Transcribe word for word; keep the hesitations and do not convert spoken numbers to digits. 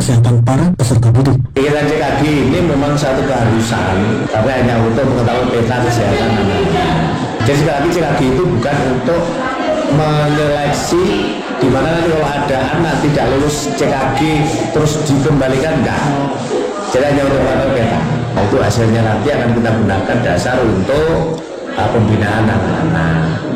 kesehatan para peserta didik. Kegiatan C K G ini memang satu keharusan, tapi hanya untuk mengetahui peta kesehatan anak. Jadi sekali lagi C K G itu bukan untuk menyeleksi di mana nanti kalau ada anak tidak lulus C K G terus dikembalikan, enggak. Jadi hanya untuk mengetahui peta. Nah, itu hasilnya nanti akan kita gunakan dasar untuk uh, pembinaan anak-anak.